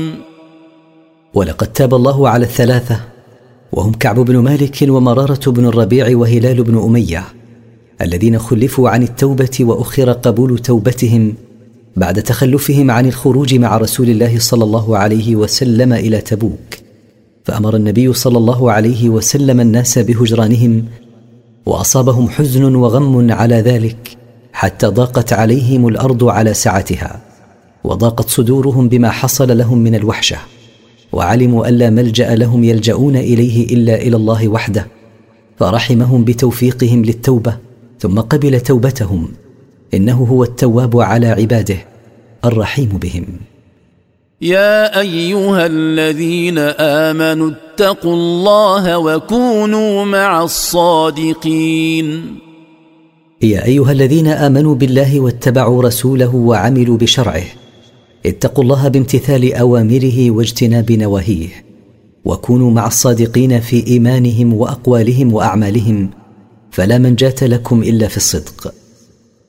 ولقد تاب الله على الثلاثة، وهم كعب بن مالك ومرارة بن الربيع وهلال بن أمية، الذين خلفوا عن التوبة وأخر قبول توبتهم بعد تخلفهم عن الخروج مع رسول الله صلى الله عليه وسلم إلى تبوك. فأمر النبي صلى الله عليه وسلم الناس بهجرانهم، وأصابهم حزن وغم على ذلك، حتى ضاقت عليهم الأرض على سعتها، وضاقت صدورهم بما حصل لهم من الوحشة، وعلموا أن لا ملجأ لهم يلجؤون إليه إلا إلى الله وحده، فرحمهم بتوفيقهم للتوبة، ثم قبل توبتهم، إنه هو التواب على عباده الرحيم بهم. يا أيها الذين آمنوا اتقوا الله وكونوا مع الصادقين. يا أيها الذين آمنوا بالله واتبعوا رسوله وعملوا بشرعه، اتقوا الله بامتثال أوامره واجتناب نواهيه، وكونوا مع الصادقين في إيمانهم وأقوالهم وأعمالهم، فلا منجاة لكم إلا في الصدق.